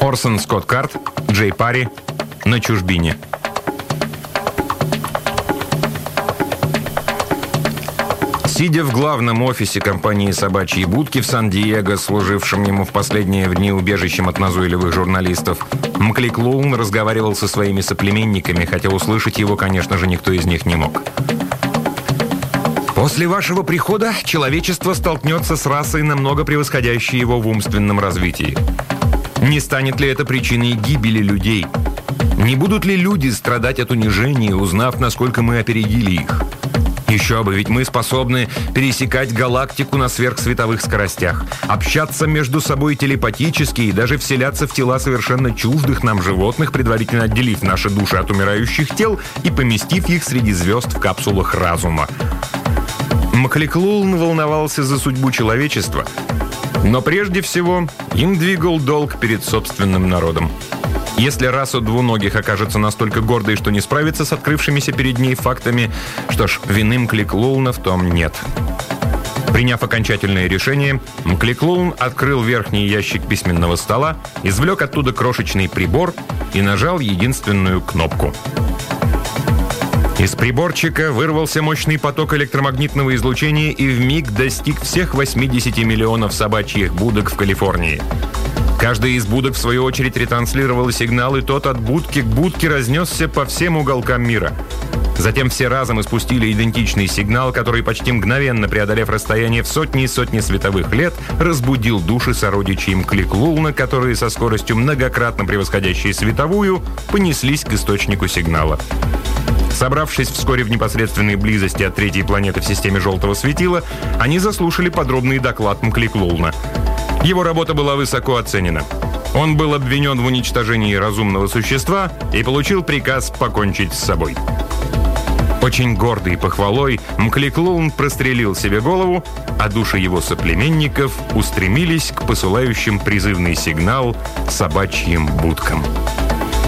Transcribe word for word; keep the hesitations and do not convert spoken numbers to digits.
Орсон Скотт Кард, Джей Парри, «На чужбине». Сидя в главном офисе компании «Собачьи будки» в Сан-Диего, служившем ему в последние дни убежищем от назойливых журналистов, Мкликлоун разговаривал со своими соплеменниками, хотя услышать его, конечно же, никто из них не мог. «После вашего прихода человечество столкнется с расой, намного превосходящей его в умственном развитии. Не станет ли это причиной гибели людей? Не будут ли люди страдать от унижения, узнав, насколько мы опередили их? Еще бы, ведь мы способны пересекать галактику на сверхсветовых скоростях, общаться между собой телепатически и даже вселяться в тела совершенно чуждых нам животных, предварительно отделив наши души от умирающих тел и поместив их среди звезд в капсулах разума». Мкликлоун волновался за судьбу человечества, но прежде всего им двигал долг перед собственным народом. Если раса двуногих окажется настолько гордой, что не справится с открывшимися перед ней фактами, что ж, вины Мкликлоуна в том нет. Приняв окончательное решение, Мкликлоун открыл верхний ящик письменного стола, извлек оттуда крошечный прибор и нажал единственную кнопку. Из приборчика вырвался мощный поток электромагнитного излучения и вмиг достиг всех восьмидесяти миллионов собачьих будок в Калифорнии. Каждая из будок, в свою очередь, ретранслировала сигнал, и тот от будки к будке разнесся по всем уголкам мира. Затем все разом испустили идентичный сигнал, который, почти мгновенно преодолев расстояние в сотни и сотни световых лет, разбудил души сородичей Мкликлоуна, которые со скоростью, многократно превосходящей световую, понеслись к источнику сигнала. Собравшись вскоре в непосредственной близости от третьей планеты в системе желтого светила, они заслушали подробный доклад Мкликлоуна. Его работа была высоко оценена. Он был обвинен в уничтожении разумного существа и получил приказ покончить с собой. Очень гордый похвалой, Мкликлоун прострелил себе голову, а души его соплеменников устремились к посылающим призывный сигнал собачьим будкам.